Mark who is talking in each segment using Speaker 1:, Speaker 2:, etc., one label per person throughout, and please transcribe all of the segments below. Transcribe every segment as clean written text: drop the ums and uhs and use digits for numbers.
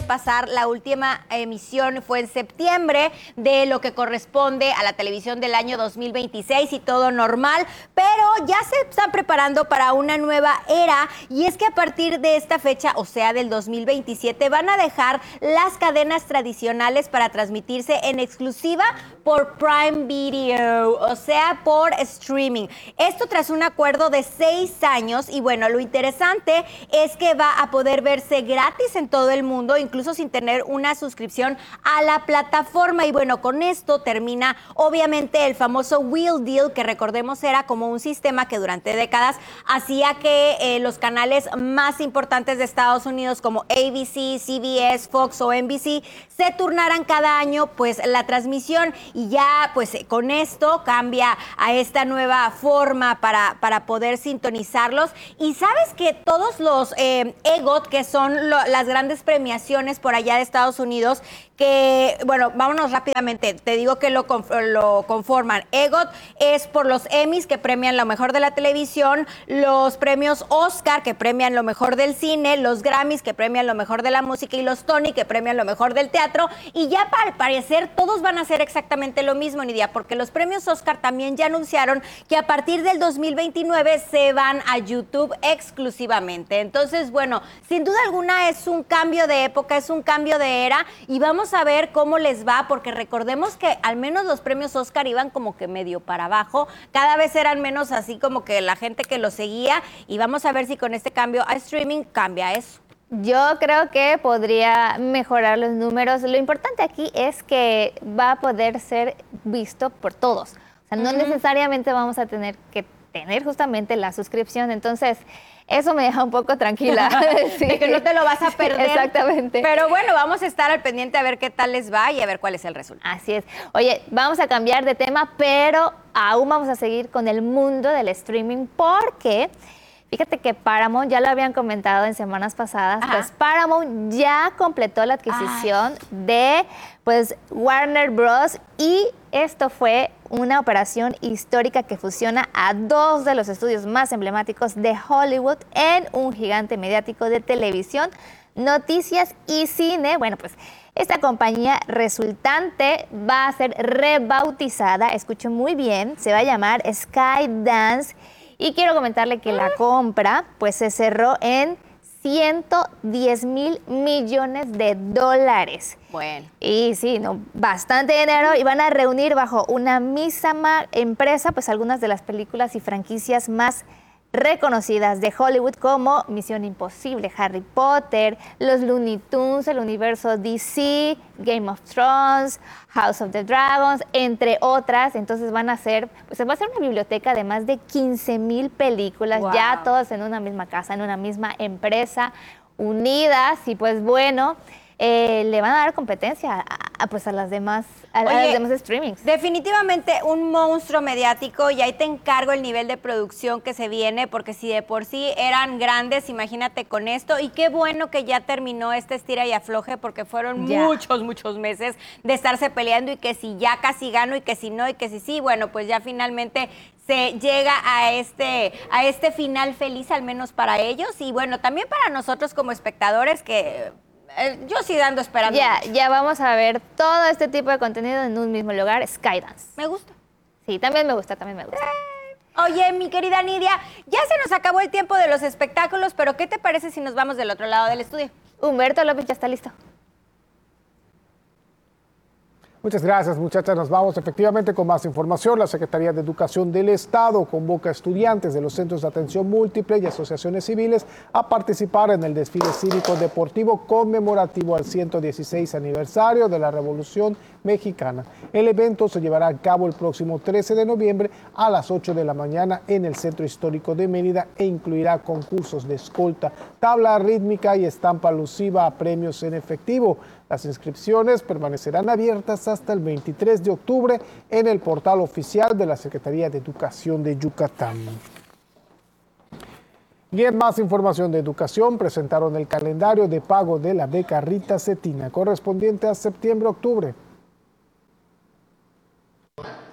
Speaker 1: pasar. La última emisión fue en septiembre de lo que corresponde a la televisión del año 2026 y todo normal, pero ya se están preparando para una nueva era, y es que a partir de esta fecha, o sea, del 2027, van a dejar las cadenas tradicionales para transmitirse en exclusiva por Prime Video, o sea, por streaming. Esto tras un acuerdo de 6 años, y bueno, lo interesante es que va a poder verse gratis en todo el mundo, incluso sin tener una suscripción a la plataforma. Y bueno, con esto termina obviamente el famoso Wheel Deal, que recordemos era como un sistema que durante décadas hacía que los canales más importantes de Estados Unidos como ABC, CBS, Fox o NBC se turnaran cada año pues la transmisión, y ya pues con esto cambia a esta nueva forma para poder sintonizarlos. Y sabes que todos los EGOT, que son las grandes premiaciones por allá de Estados Unidos, que, bueno, vámonos rápidamente, te digo que lo conforman. EGOT es por los Emmys, que premian lo mejor de la televisión, los premios Oscar, que premian lo mejor del cine, los Grammys, que premian lo mejor de la música, y los Tony, que premian lo mejor del teatro. Y ya al parecer todos van a hacer exactamente lo mismo, Nidia, porque los premios Oscar también ya anunciaron que a partir del 2029 se van a YouTube exclusivamente. Entonces, bueno, sin duda alguna es un cambio de época, es un cambio de era, y vamos a ver cómo les va, porque recordemos que al menos los premios Oscar iban como que medio para abajo, cada vez eran menos así como que la gente que los seguía, y vamos a ver si con este cambio a streaming cambia eso.
Speaker 2: Yo creo que podría mejorar los números. Lo importante aquí es que va a poder ser visto por todos. O sea, no necesariamente vamos a tener que tener justamente la suscripción. Entonces, eso me deja un poco tranquila.
Speaker 1: Sí. De que no te lo vas a perder.
Speaker 2: Exactamente.
Speaker 1: Pero bueno, vamos a estar al pendiente a ver qué tal les va y a ver cuál es el resultado.
Speaker 2: Así es. Oye, vamos a cambiar de tema, pero aún vamos a seguir con el mundo del streaming, porque fíjate que Paramount, ya lo habían comentado en semanas pasadas, pues Paramount ya completó la adquisición de pues Warner Bros. Y esto fue una operación histórica que fusiona a dos de los estudios más emblemáticos de Hollywood en un gigante mediático de televisión, noticias y cine. Bueno, pues esta compañía resultante va a ser rebautizada, escuchen muy bien, se va a llamar Skydance. Y quiero comentarle que la compra pues se cerró en 110 mil millones de dólares.
Speaker 1: Bueno.
Speaker 2: Y sí, no, bastante dinero, y van a reunir bajo una misma empresa pues algunas de las películas y franquicias más reconocidas de Hollywood, como Misión Imposible, Harry Potter, los Looney Tunes, el universo DC, Game of Thrones, House of the Dragons, entre otras. Entonces van a ser, pues va a ser una biblioteca de más de 15,000 películas, ya todas en una misma casa, en una misma empresa, unidas. Y pues bueno, le van a dar competencia pues a las demás, los demás streamings.
Speaker 1: Definitivamente un monstruo mediático, y ahí te encargo el nivel de producción que se viene, porque si de por sí eran grandes, imagínate con esto. Y qué bueno que ya terminó este estira y afloje, porque fueron muchos meses de estarse peleando, y que si ya casi gano, y que si no, y que si sí. Bueno, pues ya finalmente se llega a este final feliz, al menos para ellos, y bueno, también para nosotros como espectadores, que yo sí dando esperando.
Speaker 2: Ya vamos a ver todo este tipo de contenido en un mismo lugar, Skydance.
Speaker 1: Me gusta.
Speaker 2: Sí, también me gusta.
Speaker 1: Oye, mi querida Nidia, ya se nos acabó el tiempo de los espectáculos, pero ¿qué te parece si nos vamos del otro lado del estudio?
Speaker 2: Humberto López ya está listo.
Speaker 3: Muchas gracias, muchachas. Nos vamos efectivamente con más información. La Secretaría de Educación del Estado convoca a estudiantes de los centros de atención múltiple y asociaciones civiles a participar en el desfile cívico deportivo conmemorativo al 116 aniversario de la Revolución Mexicana. El evento se llevará a cabo el próximo 13 de noviembre a las 8 de la mañana en el Centro Histórico de Mérida, e incluirá concursos de escolta, tabla rítmica y estampa alusiva a premios en efectivo. Las inscripciones permanecerán abiertas hasta el 23 de octubre en el portal oficial de la Secretaría de Educación de Yucatán. Y en más información de educación, presentaron el calendario de pago de la beca Rita Cetina, correspondiente a septiembre-octubre.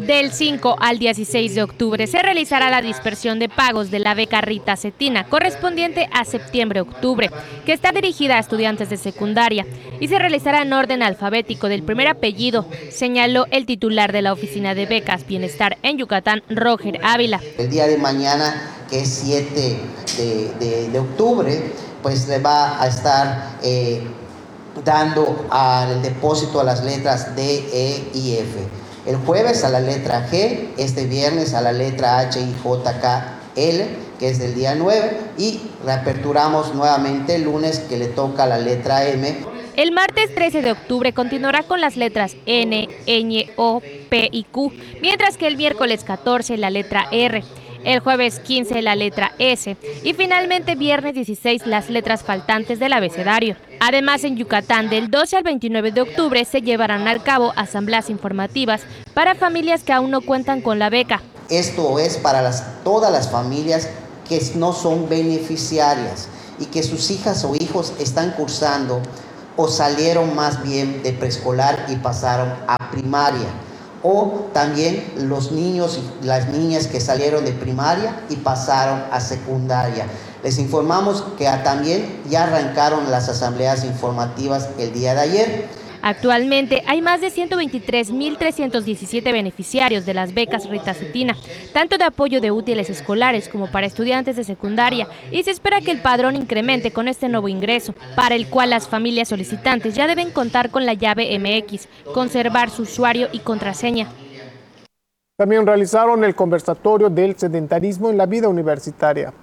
Speaker 4: Del 5 al 16 de octubre se realizará la dispersión de pagos de la beca Rita Cetina, correspondiente a septiembre-octubre, que está dirigida a estudiantes de secundaria y se realizará en orden alfabético del primer apellido, señaló el titular de la Oficina de Becas Bienestar en Yucatán, Roger Ávila.
Speaker 5: El día de mañana, que es 7 de octubre, pues le va a estar dando al depósito a las letras D, E y F. El jueves a la letra G, este viernes a la letra H, I, J, K, L, que es del día 9, y reaperturamos nuevamente el lunes, que le toca la letra M.
Speaker 4: El martes 13 de octubre continuará con las letras N, Ñ, O, P y Q, mientras que el miércoles 14 la letra R. El jueves 15 la letra S y finalmente viernes 16 las letras faltantes del abecedario. Además, en Yucatán del 12 al 29 de octubre se llevarán a cabo asambleas informativas para familias que aún no cuentan con la beca.
Speaker 5: Esto es para todas las familias que no son beneficiarias y que sus hijas o hijos están cursando o salieron más bien de preescolar y pasaron a primaria. O también los niños y las niñas que salieron de primaria y pasaron a secundaria. Les informamos que también ya arrancaron las asambleas informativas el día de ayer.
Speaker 4: Actualmente hay más de 123.317 beneficiarios de las becas Rita Cetina, tanto de apoyo de útiles escolares como para estudiantes de secundaria, y se espera que el padrón incremente con este nuevo ingreso, para el cual las familias solicitantes ya deben contar con la llave MX, conservar su usuario y contraseña.
Speaker 3: También realizaron el conversatorio del sedentarismo en la vida universitaria.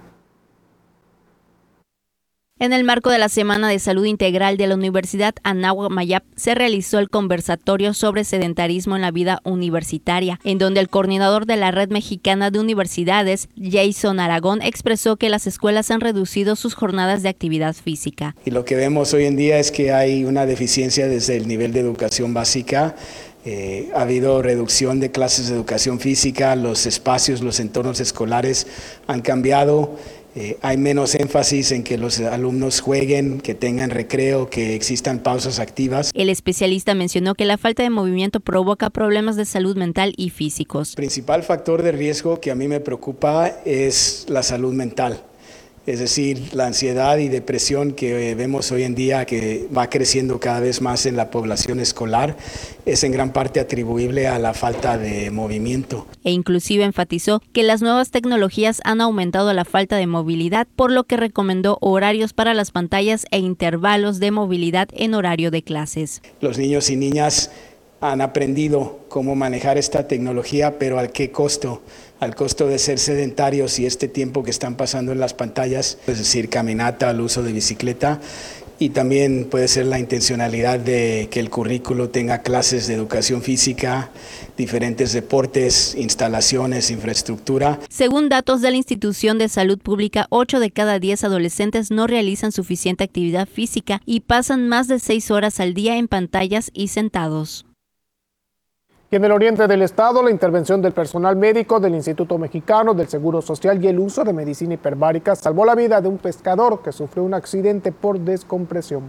Speaker 6: En el marco de la Semana de Salud Integral de la Universidad Anáhuac Mayap se realizó el conversatorio sobre sedentarismo en la vida universitaria, en donde el coordinador de la Red Mexicana de Universidades, Jason Aragón, expresó que las escuelas han reducido sus jornadas de actividad física.
Speaker 7: Y lo que vemos hoy en día es que hay una deficiencia desde el nivel de educación básica. Ha habido reducción de clases de educación física, los espacios, los entornos escolares han cambiado. Hay menos énfasis en que los alumnos jueguen, que tengan recreo, que existan pausas activas.
Speaker 6: El especialista mencionó que la falta de movimiento provoca problemas de salud mental y físicos.
Speaker 7: El principal factor de riesgo que a mí me preocupa es la salud mental. Es decir, la ansiedad y depresión que vemos hoy en día, que va creciendo cada vez más en la población escolar, es en gran parte atribuible a la falta de movimiento.
Speaker 6: E inclusive enfatizó que las nuevas tecnologías han aumentado la falta de movilidad, por lo que recomendó horarios para las pantallas e intervalos de movilidad en horario de clases.
Speaker 7: Los niños y niñas han aprendido cómo manejar esta tecnología, pero ¿a qué costo? Al costo de ser sedentarios y este tiempo que están pasando en las pantallas, es decir, caminata, el uso de bicicleta, y también puede ser la intencionalidad de que el currículo tenga clases de educación física, diferentes deportes, instalaciones, infraestructura.
Speaker 6: Según datos de la Institución de Salud Pública, 8 de cada 10 adolescentes no realizan suficiente actividad física y pasan más de 6 horas al día en pantallas y sentados.
Speaker 3: Y en el oriente del estado, la intervención del personal médico del Instituto Mexicano del Seguro Social y el uso de medicina hiperbárica salvó la vida de un pescador que sufrió un accidente por descompresión.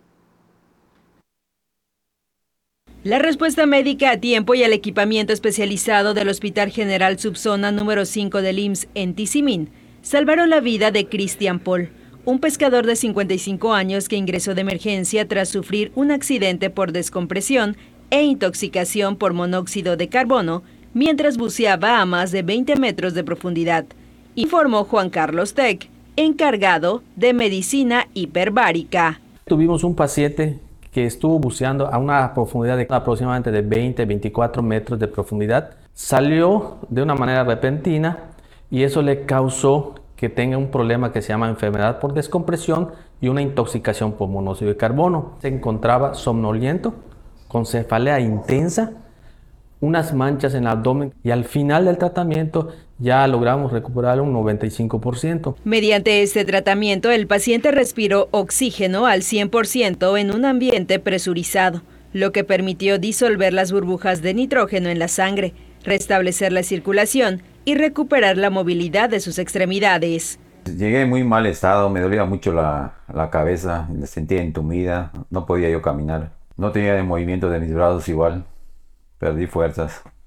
Speaker 8: La respuesta médica a tiempo y el equipamiento especializado del Hospital General Subzona número 5 del IMSS en Tizimín salvaron la vida de Cristian Paul, un pescador de 55 años que ingresó de emergencia tras sufrir un accidente por descompresión e intoxicación por monóxido de carbono mientras buceaba a más de 20 metros de profundidad, informó Juan Carlos Tec, encargado de medicina hiperbárica.
Speaker 9: Tuvimos un paciente que estuvo buceando a una profundidad de aproximadamente de 20-24 metros de profundidad. Salió de una manera repentina y eso le causó que tenga un problema que se llama enfermedad por descompresión y una intoxicación por monóxido de carbono. Se encontraba somnoliento, con cefalea intensa, unas manchas en el abdomen y al final del tratamiento ya logramos recuperar un 95%.
Speaker 8: Mediante este tratamiento, el paciente respiró oxígeno al 100% en un ambiente presurizado, lo que permitió disolver las burbujas de nitrógeno en la sangre, restablecer la circulación y recuperar la movilidad de sus extremidades.
Speaker 10: Llegué en muy mal estado, me dolía mucho la cabeza, me sentía entumida, no podía yo caminar. No tenía el movimiento de mis brazos igual, perdí fuerzas.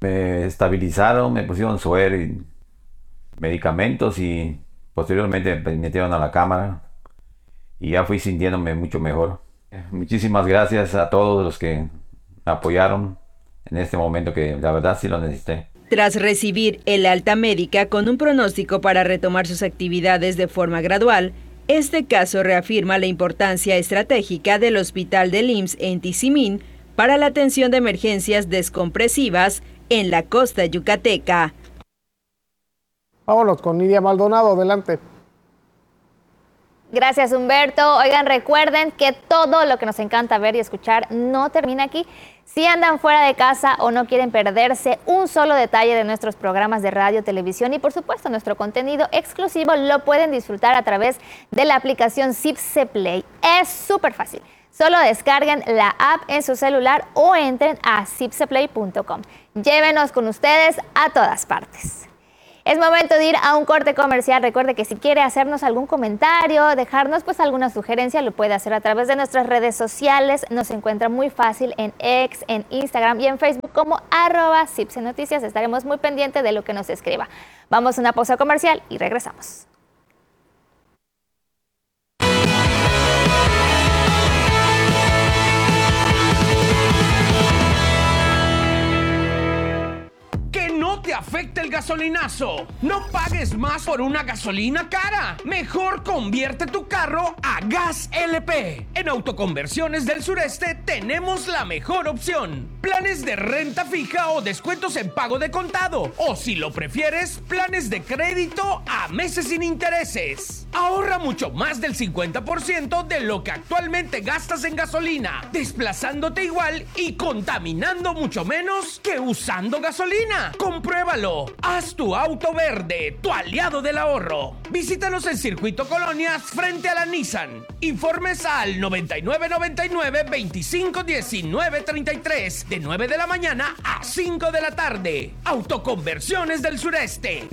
Speaker 10: Me estabilizaron, me pusieron suero y medicamentos y posteriormente me metieron a la cámara y ya fui sintiéndome mucho mejor. Muchísimas gracias a todos los que me apoyaron en este momento que la verdad sí lo necesité.
Speaker 8: Tras recibir el alta médica con un pronóstico para retomar sus actividades de forma gradual, este caso reafirma la importancia estratégica del Hospital del IMSS en Tizimín para la atención de emergencias descompresivas en la costa yucateca.
Speaker 3: Vámonos con Nidia Maldonado, adelante.
Speaker 2: Gracias, Humberto. Oigan, recuerden que todo lo que nos encanta ver y escuchar no termina aquí. Si andan fuera de casa o no quieren perderse un solo detalle de nuestros programas de radio, televisión y por supuesto nuestro contenido exclusivo, lo pueden disfrutar a través de la aplicación Zipse Play. Es súper fácil. Solo descarguen la app en su celular o entren a zipseplay.com. Llévenos con ustedes a todas partes. Es momento de ir a un corte comercial. Recuerde que si quiere hacernos algún comentario, dejarnos pues alguna sugerencia, lo puede hacer a través de nuestras redes sociales. Nos encuentra muy fácil en X, en Instagram y en Facebook como @Zipse Noticias. Estaremos muy pendientes de lo que nos escriba. Vamos a una pausa comercial y regresamos.
Speaker 11: No te afecta el gasolinazo. No pagues más por una gasolina cara. Mejor convierte tu carro a Gas LP. En Autoconversiones del Sureste tenemos la mejor opción. Planes de renta fija o descuentos en pago de contado. O si lo prefieres, planes de crédito a meses sin intereses. Ahorra mucho más del 50% de lo que actualmente gastas en gasolina, desplazándote igual y contaminando mucho menos que usando gasolina. Compruébalo. Haz tu auto verde, tu aliado del ahorro. Visítanos en Circuito Colonias frente a la Nissan. Informes al 9999-251933 de 9 de la mañana a 5 de la tarde. Autoconversiones del Sureste.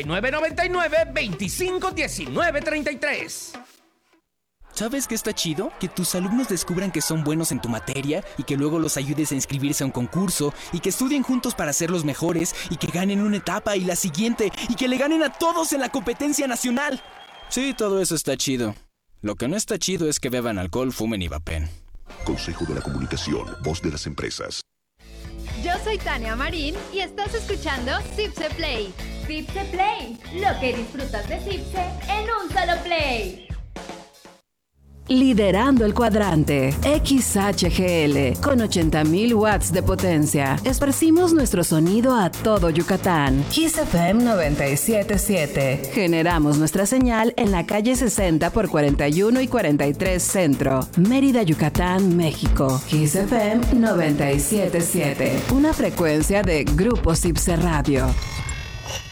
Speaker 11: 9999-251933.
Speaker 12: ¿Sabes qué está chido? Que tus alumnos descubran que son buenos en tu materia y que luego los ayudes a inscribirse a un concurso y que estudien juntos para ser los mejores y que ganen una etapa y la siguiente y que le ganen a todos en la competencia nacional. Sí, todo eso está chido. Lo que no está chido es que beban alcohol, fumen y vapen.
Speaker 13: Consejo de la Comunicación, voz de las empresas.
Speaker 14: Yo soy Tania Marín y estás escuchando Zipse Play. Zipse Play, lo que disfrutas de Zipse en un solo play.
Speaker 15: Liderando el cuadrante, XHGL, con 80,000 watts de potencia. Esparcimos nuestro sonido a todo Yucatán. Kiss FM 97.7. Generamos nuestra señal en la calle 60 por 41 y 43 Centro, Mérida, Yucatán, México. Kiss FM 97.7. Una frecuencia de Grupo Zipse Radio.